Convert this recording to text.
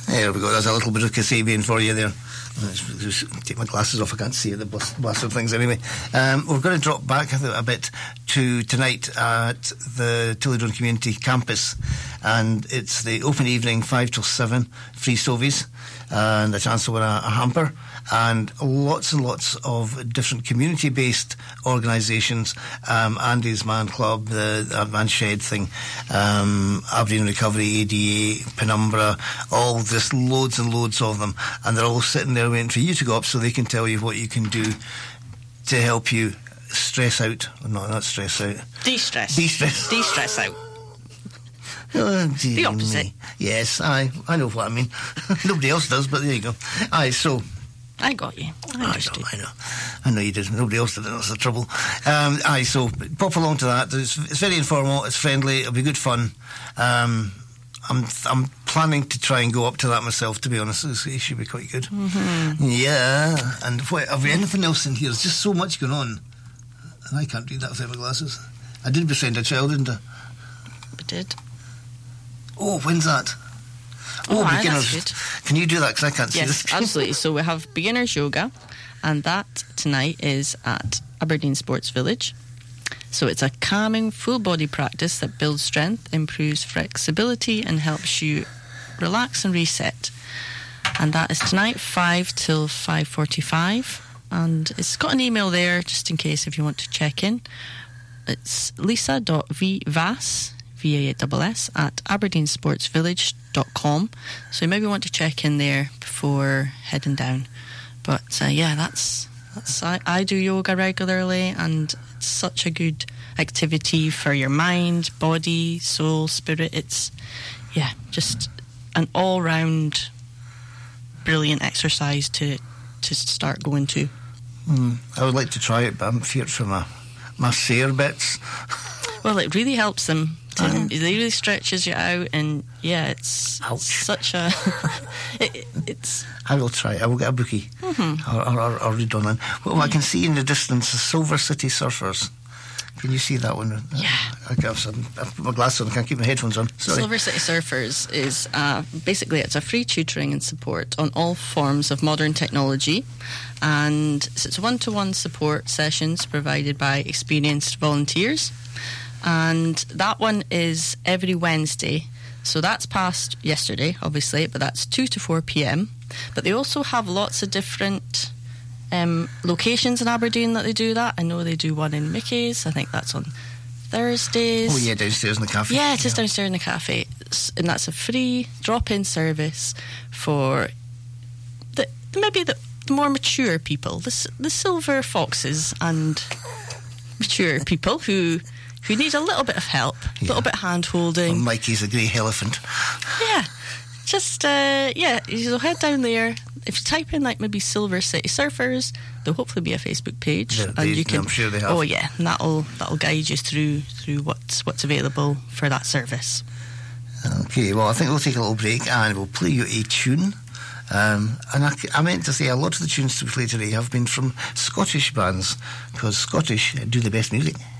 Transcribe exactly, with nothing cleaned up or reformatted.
There we go. There's a little bit of Kasabian for you there. Just, just take my glasses off. I can't see the blasted things anyway. Um, we're going to drop back a bit to tonight at the Tillydrone Community Campus, and it's the open evening, five till seven, free stovies, and a chance to win a, a hamper, and lots and lots of different community-based organisations. Um, Andy's Man Club, the, the Man Shed thing, um, Aberdeen Recovery, A D A, Penumbra, all just loads and loads of them, and they're all sitting there waiting for you to go up so they can tell you what you can do to help you stress out. No, not stress out. De-stress. De-stress. De-stress out. Oh, the opposite. Me. Yes, I I know what I mean. Nobody else does, but there you go. Aye, so... I got you. I understood. I know, I know. I know you did. Nobody else did. That's the trouble. Um, aye, so pop along to that. It's, it's very informal. It's friendly. It'll be good fun. Um, I'm I'm planning to try and go up to that myself, to be honest. It should be quite good. Mm-hmm. Yeah. And what, have we anything else in here? There's just so much going on. And I can't read that without my glasses. I did befriend a child, didn't I? We did. Oh, when's that? Oh, oh aye, beginners. that's good. Can you do that? Because I can't see yes, this. absolutely. So we have beginners yoga, and that tonight is at Aberdeen Sports Village. So it's a calming, full-body practice that builds strength, improves flexibility, and helps you relax and reset. And that is tonight, five till five forty-five. And it's got an email there, just in case if you want to check in. It's lisa.vvass, V A S S, at aberdeen sports village dot com. So you maybe want to check in there before heading down. But uh, yeah, that's that's I, I do yoga regularly, and it's such a good activity for your mind, body, soul, spirit. It's yeah, just an all-round brilliant exercise to to start going to. Mm, I would like to try it, but I'm feared for my my sore bits. Well, it really helps them. To, uh-huh. It really stretches you out, and yeah, it's Ouch. such a. it, it's. I will try. I will get a bookie, Mm-hmm. or, or, or, or read on it. Well, I can see in the distance the Silver City Surfers. Can you see that one? Yeah. I have some. I've put my glasses on. I can't keep my headphones on. Sorry. Silver City Surfers is uh, basically it's a free tutoring and support on all forms of modern technology, and so it's one-to-one support sessions provided by experienced volunteers. And that one is every Wednesday. So that's past yesterday, obviously, but that's two to four p.m. But they also have lots of different um, locations in Aberdeen that they do that. I know they do one in Mickey's. I think that's on Thursdays. Oh, yeah, downstairs in the cafe. Yeah, it is yeah. downstairs in the cafe. And that's a free drop-in service for the maybe the more mature people, the, the silver foxes and mature people who... who need a little bit of help, a yeah. little bit of hand-holding. Well, Mikey's a grey elephant. Yeah. Just, uh, yeah, you'll head down there. If you type in, like, maybe Silver City Surfers, there'll hopefully be a Facebook page. They, and they, you can, I'm sure they have. Oh, yeah, and that'll, that'll guide you through through what's, what's available for that service. Okay, well, I think we'll take a little break and we'll play you a tune. Um, and I, I meant to say a lot of the tunes to play today have been from Scottish bands, because Scottish do the best music.